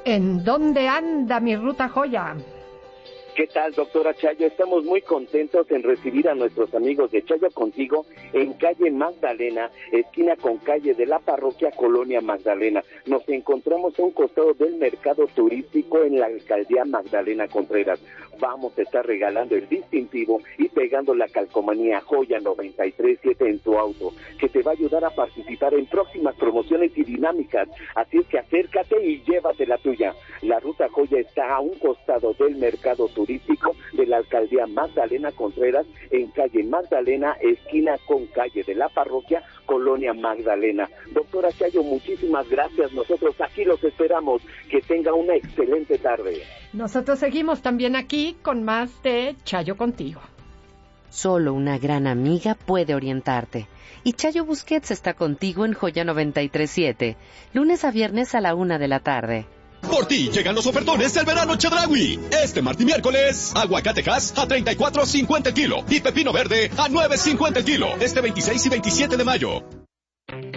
¿En dónde anda mi Ruta Joya? ¿Qué tal, doctora Chayo? Estamos muy contentos en recibir a nuestros amigos de Chayo Contigo en calle Magdalena, esquina con calle de la parroquia Colonia Magdalena. Nos encontramos a un costado del mercado turístico en la alcaldía Magdalena Contreras. Vamos a estar regalando el distintivo y pegando la calcomanía Joya 93.7 en tu auto, que te va a ayudar a participar en próximas promociones y dinámicas. Así es que acércate y llévate la tuya. La Ruta Joya está a un costado del mercado turístico de la alcaldía Magdalena Contreras, en calle Magdalena, esquina con calle de la parroquia Colonia Magdalena. Doctora Chayo, muchísimas gracias. Nosotros aquí los esperamos. Que tenga una excelente tarde. Nosotros seguimos también aquí con más de Chayo Contigo. Solo una gran amiga puede orientarte. Y Chayo Busquets está contigo en Joya 93.7, lunes a viernes a la 1 de la tarde. Por ti llegan los ofertones del verano Chedraui. Este martes y miércoles, aguacatejas a 34.50 el kilo y pepino verde a 9.50 el kilo. Este 26 y 27 de mayo.